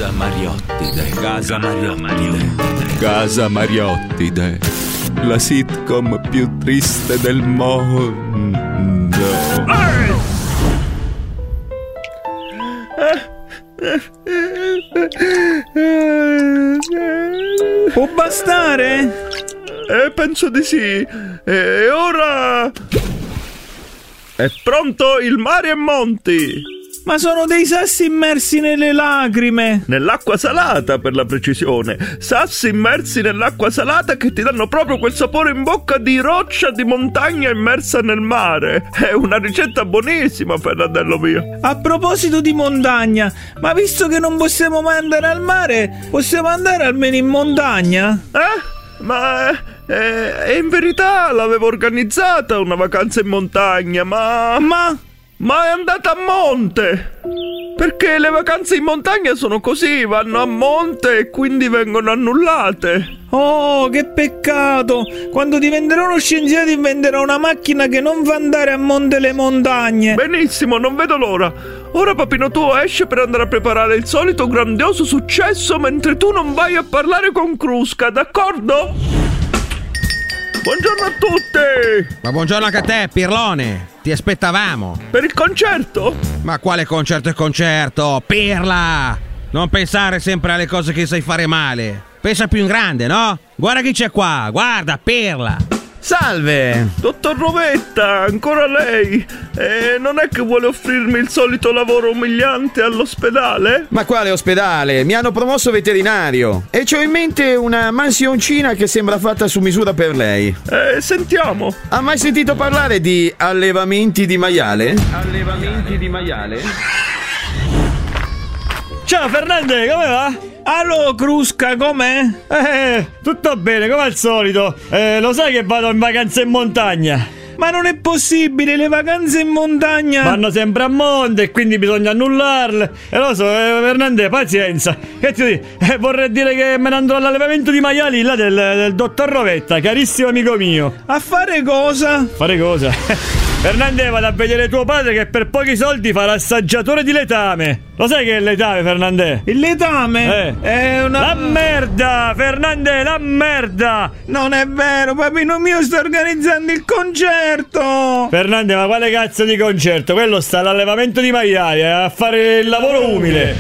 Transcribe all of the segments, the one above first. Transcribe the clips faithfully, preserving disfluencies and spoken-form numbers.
Casa Mariottide, Casa Mariottide, Casa Mariottide, la sitcom più triste del mondo. Può bastare? Eh, penso di sì. E ora... È pronto il mare e monti! Ma sono dei sassi immersi nelle lacrime! Nell'acqua salata, per la precisione. Sassi immersi nell'acqua salata che ti danno proprio quel sapore in bocca di roccia di montagna immersa nel mare. È una ricetta buonissima, Fernandello mio. A proposito di montagna, ma visto che non possiamo mai andare al mare, possiamo andare almeno in montagna? Eh? Ma... Eh, in verità l'avevo organizzata una vacanza in montagna, ma... Ma... Ma è andata a monte! Perché le vacanze in montagna sono così, vanno a monte e quindi vengono annullate. Oh, che peccato! Quando diventerò uno scienziato inventerò una macchina che non fa andare a monte le montagne. Benissimo, non vedo l'ora. Ora papino tuo esce per andare a preparare il solito grandioso successo mentre tu non vai a parlare con Krusca, d'accordo? Buongiorno a tutti! Ma buongiorno anche a te, Pirlone! Ti aspettavamo! Per il concerto? Ma quale concerto e concerto? Pirla! Non pensare sempre alle cose che sai fare male. Pensa più in grande, no? Guarda chi c'è qua, guarda, Pirla! Salve! Dottor Rovetta, ancora lei? Eh, non è che vuole offrirmi il solito lavoro umiliante all'ospedale? Ma quale ospedale? Mi hanno promosso veterinario e c'ho in mente una mansioncina che sembra fatta su misura per lei. Eh, sentiamo. Ha mai sentito parlare di allevamenti di maiale? Allevamenti di maiale? Ciao Fernando, come va? Allo Krusca, com'è? Eh, tutto bene, come al solito. Eh, lo sai che vado in vacanza in montagna? Ma non è possibile, le vacanze in montagna vanno sempre a monte e quindi bisogna annullarle. E lo so, eh, Fernando, pazienza. Che ti dico? Eh, vorrei dire che me ne andrò all'allevamento di maiali là del, del dottor Rovetta, carissimo amico mio. A fare cosa? Fare cosa? Fernando, vado a vedere tuo padre che per pochi soldi fa l'assaggiatore di letame. Lo sai che è il letame, Fernando? Il letame? Eh. È una... La merda, Fernando, la merda! Non è vero, papino mio sta organizzando il concerto! Fernando, ma quale cazzo di concerto? Quello sta all'allevamento di maiali, a fare il lavoro umile.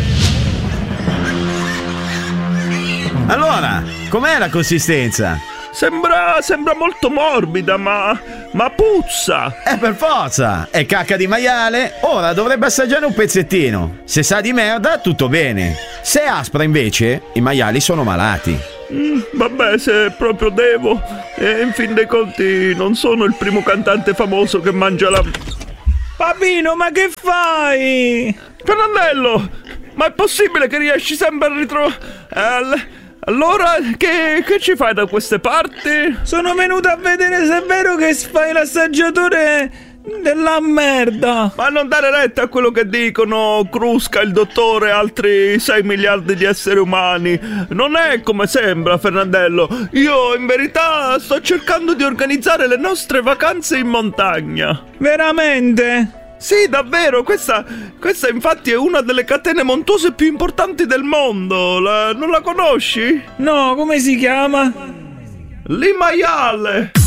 Allora, com'è la consistenza? Sembra, sembra molto morbida, ma, ma puzza. Eh, per forza, è cacca di maiale. Ora dovrebbe assaggiare un pezzettino. Se sa di merda, tutto bene. Se è aspra invece, i maiali sono malati. Mm, vabbè, se proprio devo. E in fin dei conti non sono il primo cantante famoso che mangia la... Papino, ma che fai? Fernandello, ma è possibile che riesci sempre a ritrovare... Eh, Allora, che, che ci fai da queste parti? Sono venuto a vedere se è vero che fai l'assaggiatore della merda. Ma non dare retta a quello che dicono Krusca, il dottore e altri sei miliardi di esseri umani. Non è come sembra, Fernandello. Io, in verità, sto cercando di organizzare le nostre vacanze in montagna. Veramente? Sì, davvero, questa, questa infatti è una delle catene montuose più importanti del mondo. La, non la conosci? No, come si chiama? L'Himayale.